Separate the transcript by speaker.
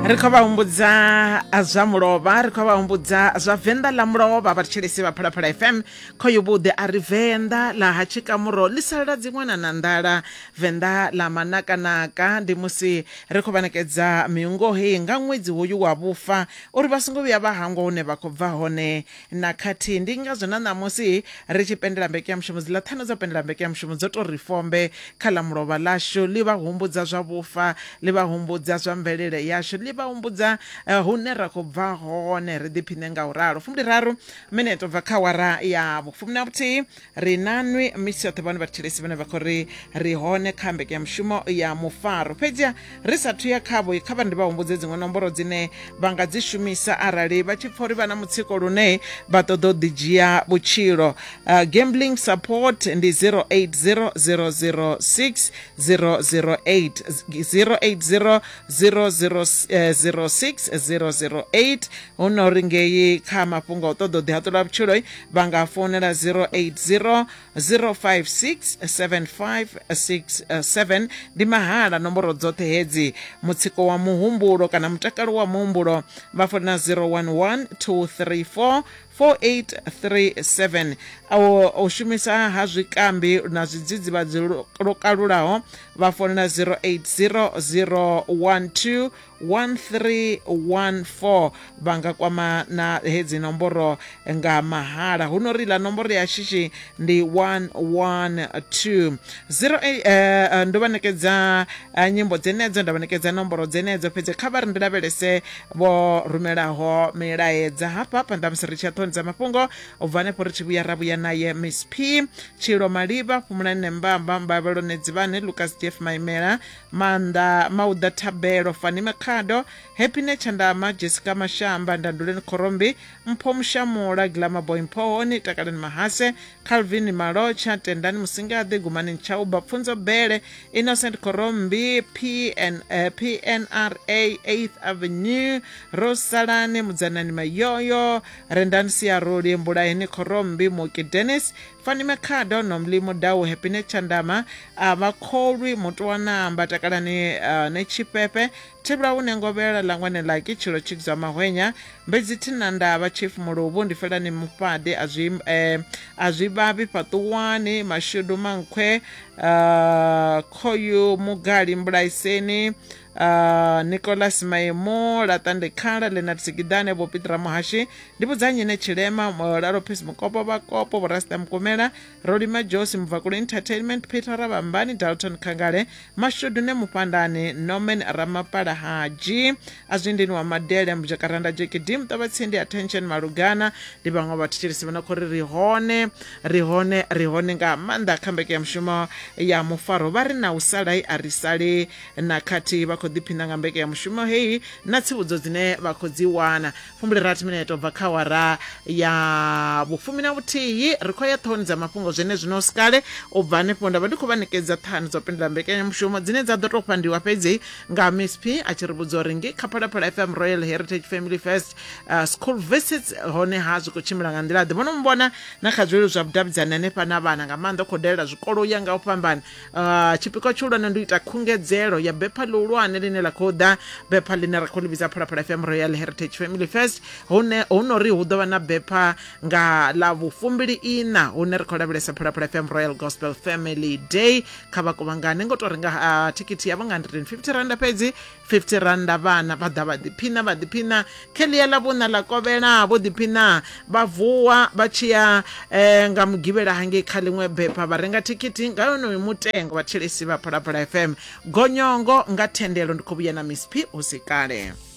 Speaker 1: ri khou vha humbudza zwa mulova, ri khou vha humbudza zwa venḓa ḽa mulova vhathetshelesi vha Phalaphala FM. Khoyo vhuḓe a ri venḓa ḽa ha tshikamuro ḽi sala dziṅwana na nḓala, venḓa ḽa manakanaka. Ndi musi ri khou vha ṋekedza miungo hei nga ṅwedzi hoyu wa vhufa uri vha songo vhuya vha hangwa hune vha khou bva hone na khathihi. Ndi ngazwo na ṋamusi ri tshi pendela mbeke ya mushumo dziḽa ṱhanu dzo pendela mbeke ya mushumo dzo tou ri fombe kha ḽa mulova ḽashu, ḽi vha humbudza zwa vhufa, ḽi vha humbudza zwa mvelele yashu, ḽi vha humbudza hune ra khou bva hone, ri ḓiphine nga u ralo. 13 minute bva kha awara ya vhufumi na vhuthihi ri nanwi misi yoṱhe vhane vhathetshelesi vhane vha khou ri hone kha mbeke ya mushumo ya mufaro. Fhedziha ri sathu ya khavho kha vha ndi vha humbudze dziṅwe nomboro dzine vha nga dzi shumisa arali vha tshi pfha uri vha na mutsiko lune vha ṱoḓa u ḓi dzhia vhutshilo. Gambling support ndi 080006 008 080006008. Hono ringei kha mafhungo o ṱoḓa u ḓi haṱula vhutshilo vha nga founela 0800567567. Ndi mahala nomboro dzoṱhe hedzi. Mutsiko wa muhumbulo kana mutakalo wa muhumbulo vha founela 011234 4837. O shumisa ha zwikambi na zwidzidzivhadzi lwo kalulaho vha founela 0800121314. vha nga kwama na hedzi nomboro nga mahala. Huno ri la nomboro ya shishi ndi 112 ndo vha ṋekedza nyimbo dzenedzo, nda vha ṋekedza nomboro dzenedzo. Fhedzi kha vha ri ndi lavhelese vho rumelaho milaedza hafha nda musi ri tshi a dza mafhungo u bva hanefho ri tshi vhuya ra vhuya naye Miss P Tshilo Malivha, Phumulani Mbamba, Mbavhelo Nedzivhani, Lucas Jeff Maimela, Mauda Thabelo, Fani Makhado, Happiness Chandama, Jessica Mashamba, Ndanduleni Khorombi, Mpho Mushamula, Glamour Boy Mphoni, Takalani Mahase, Calvin Malocha, Tendani Musingaḓi, Gumani Nchauba, Pfunzo Bele, Innocent Khorombi, PNRA 8th Avenue, Rosalani Mudzanani Mayoyo, Rendani Siaroli, Mbulaini Khorombi, Moki Dennis, Fani Makhado, Nomlimo Dawu, Happiness Chandama, Vakholwi Mutwanamba, Takalani Nechipepe, Tibla Unengovela Langwane Laki, Chilo Chikza Mahwenya, Mbedzithina Ndava, Chief Mulubu, Ndifelani Mupade, Azwibabi Patuwani, Mashudu Mankwe, Khoyu Mugali Mbulaiseni, Nicholas Maimo, Latande Kala, Leonard Sigidane, Bopitra Mohashi, Ndibuzanyine Chilema, Laro Peace Mukopo Bakopo, Rasta Mkumela, Rodima Josi Mvakuli Entertainment, Peter Rabambani, Dalton Kangale, Mashudune Mupandani, Norman Ramapala Haji, Azwindini wa Madele, Mjakaranda JKD, Mtabatsindi Attention Marugana, Dibango Batichirisi Manakori Rihone nga Manda Kambeke ya mshumo ya mufaro. Bari na usalai arisali na kati bako dipina nga mbeke ya mushumo hei na tsibudzo dzine vha dzi wana. 13 minute bva kha awara ya vhufumi na vhuthihi ri khou ya ṱhoni dza mafhungo zwene zwino skale u bva hanefho nda vha ndi khou vha ṋekedza ṱhanu dzo pendela mbeke ya mushumo dzine dza ḓo tou fhandiwa fhedzi nga Miss P a tshi ri vhudza uri ngi kha Phalaphala FM Royal Heritage Family First School Visits hone ha zwi khou tshimbila nga nḓila ḓe. Vhono mbona na kha zwileludzi zwa vhudavhidzani hanefha na vhana nga maanḓa khou dalela zwikolo ya nga u fhambana. Tshipikwa tshihulwane ndi u ita khungedzelo ya bepha ḽihulwane line ḽa khou ḓa, bepha line ra khou ḽivhidza Phalaphala FM Royal Heritage Family First. Hune ri hu ḓo vha na bepha nga ḽa vhu24 hune ri khou lavhelesa Phalaphala FM Royal Gospel Family Day. Kha vha kuvhangane ngo tou renga thikhithi yavho nga 150 randa fhedzi, 50 randa vhana vha ḓa vha ḓiphina kheḽiya ḽa vhuna ḽa kovhela vho ḓiphina vha vuwa vha tshi ya nga mugivhela hangei kha ḽiṅwe bepha vha renga thikhithi nga yonoyo mutengo vhathetshelesi vha Phalaphala FM. Gonyongo nga thendelo ndi khou vhuya na Miss P usikale.